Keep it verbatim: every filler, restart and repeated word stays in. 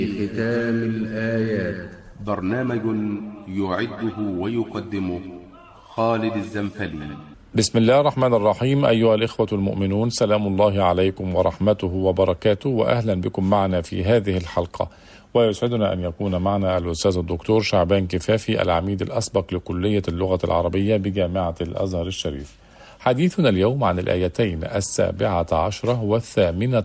ختام الآيات. برنامج يعده ويقدمه خالد الزنفلي. بسم الله الرحمن الرحيم. أيها الإخوة المؤمنون، سلام الله عليكم ورحمته وبركاته، وأهلا بكم معنا في هذه الحلقة. ويسعدنا أن يكون معنا الأستاذ الدكتور شعبان كفافي، العميد الأسبق لكلية اللغة العربية بجامعة الأزهر الشريف. حديثنا اليوم عن الآيتين السابعة عشرة والثامنة